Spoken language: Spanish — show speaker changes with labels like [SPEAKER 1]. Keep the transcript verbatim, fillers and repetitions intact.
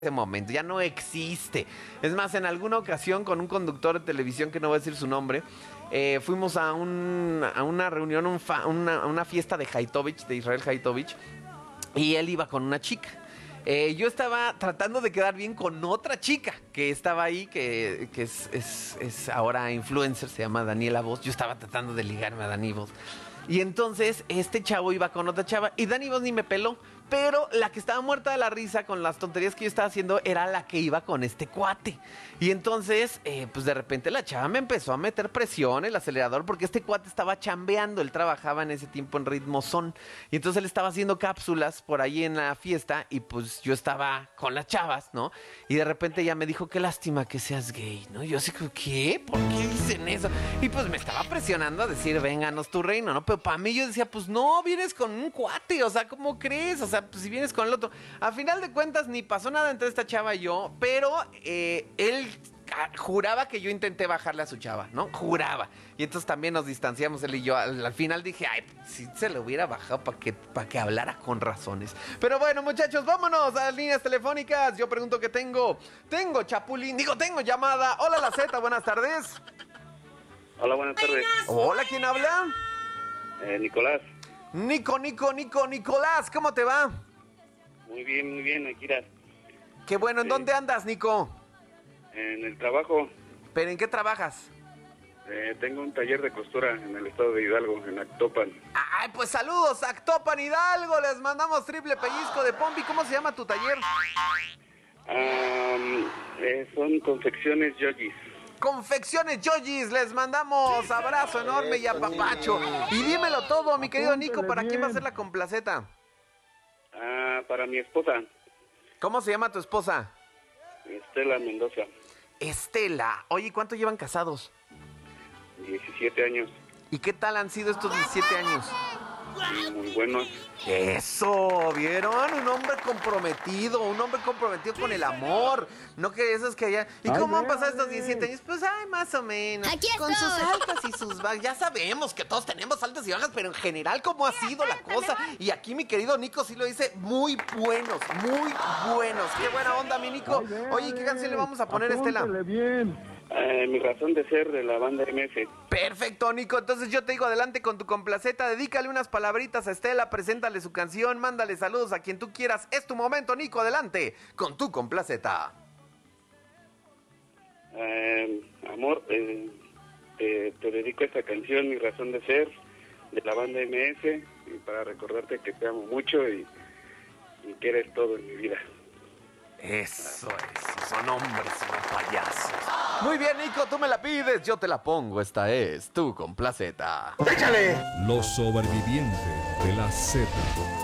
[SPEAKER 1] ese momento, ya no existe. Es más, en alguna ocasión con un conductor de televisión que no voy a decir su nombre, eh, fuimos a, un, a una reunión, un fa, una, una fiesta de Haitovich, de Israel Haitovich, y él iba con una chica. Eh, yo estaba tratando de quedar bien con otra chica que estaba ahí, que, que es, es, es ahora influencer, se llama Daniela Voz. Yo estaba tratando de ligarme a Dani Voz. Y entonces este chavo iba con otra chava y Dani Voz ni me peló. Pero la que estaba muerta de la risa con las tonterías que yo estaba haciendo era la que iba con este cuate. Y entonces, eh, pues de repente la chava me empezó a meter presión, el acelerador, porque este cuate estaba chambeando. Él trabajaba en ese tiempo en Ritmo Son. Y entonces él estaba haciendo cápsulas por ahí en la fiesta y pues yo estaba con las chavas, ¿no? Y de repente ella me dijo, qué lástima que seas gay, ¿no? Y yo así, ¿qué? ¿Por qué dicen eso? Y pues me estaba presionando a decir, vénganos tu reino, ¿no? Pero para mí yo decía, pues no, vienes con un cuate, o sea, ¿cómo crees? O sea, pues si vienes con el otro. A final de cuentas ni pasó nada entre esta chava y yo, pero eh, él juraba que yo intenté bajarle a su chava, ¿no? Juraba. Y entonces también nos distanciamos él y yo. Al, al final dije, ay, si se le hubiera bajado para que, pa que hablara con razones. Pero bueno, muchachos, vámonos a las líneas telefónicas. Yo pregunto qué tengo. Tengo Chapulín, digo, tengo llamada. Hola, la Z, buenas tardes.
[SPEAKER 2] Hola, buenas tardes.
[SPEAKER 1] Hola, ¿quién habla?
[SPEAKER 2] Eh, Nicolás.
[SPEAKER 1] Nico, Nico, Nico, Nicolás, ¿cómo te va?
[SPEAKER 2] Muy bien, muy bien, Akira.
[SPEAKER 1] Qué bueno, ¿en
[SPEAKER 2] Sí.
[SPEAKER 1] dónde andas, Nico?
[SPEAKER 2] En el trabajo,
[SPEAKER 1] ¿Pero en qué trabajas?
[SPEAKER 2] eh, tengo un taller de costura en el estado de Hidalgo, en Actopan.
[SPEAKER 1] Ay, pues saludos a Actopan Hidalgo, les mandamos triple pellizco de Pompi. ¿Cómo se llama tu taller?
[SPEAKER 2] Um, eh, son confecciones yogis.
[SPEAKER 1] Confecciones Yogis, les mandamos abrazo enorme y apapacho. Y dímelo todo, mi querido Nico, ¿para quién va a ser la complaceta?
[SPEAKER 2] Ah, para mi esposa,
[SPEAKER 1] ¿Cómo se llama tu esposa?
[SPEAKER 2] Estela Mendoza,
[SPEAKER 1] Estela. Oye, ¿cuánto llevan casados?
[SPEAKER 2] diecisiete años.
[SPEAKER 1] ¿Y qué tal han sido estos diecisiete años?
[SPEAKER 2] Y muy buenos.
[SPEAKER 1] Eso, ¿vieron? Un hombre comprometido, un hombre comprometido con el amor. No que esos que ya... ¿Y cómo han pasado estos diecisiete años? Pues, ay, más o menos.
[SPEAKER 3] Aquí
[SPEAKER 1] con
[SPEAKER 3] estoy.
[SPEAKER 1] sus altas y sus bajas. Ya sabemos que todos tenemos altas y bajas, pero en general, ¿cómo ha sido la cosa? Y aquí mi querido Nico sí lo dice, muy buenos, muy buenos. Qué buena onda, mi Nico. Oye, ¿qué canción le vamos a poner, Estela?
[SPEAKER 4] bien.
[SPEAKER 2] Eh, mi razón de ser de la banda M F.
[SPEAKER 1] Perfecto, Nico. Entonces yo te digo, adelante con tu complaceta. Dedícale unas palabritas a Estela, preséntale su canción, mándale saludos a quien tú quieras. Es tu momento, Nico. Adelante con tu complaceta.
[SPEAKER 2] Eh, amor, eh, te, te dedico esta canción, mi razón de ser, de la banda M F, y para recordarte que te amo mucho y, y que eres todo en mi vida.
[SPEAKER 1] Eso es, son hombres, son payasos. Muy bien, Nico, tú me la pides, yo te la pongo. Esta es tu complaceta.
[SPEAKER 4] ¡Échale!
[SPEAKER 5] Los sobrevivientes de la Z.